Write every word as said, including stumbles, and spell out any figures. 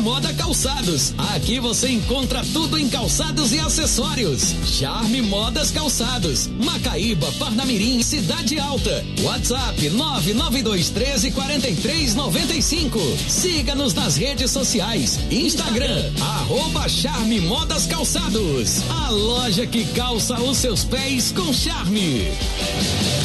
Moda Calçados. Aqui você encontra tudo em calçados e acessórios. Charme Modas Calçados, Macaíba, Parnamirim, Cidade Alta. WhatsApp nove nove dois um três, quatro três nove cinco. Siga-nos nas redes sociais. Instagram, arroba Charme Modas Calçados. A loja que calça os seus pés com charme.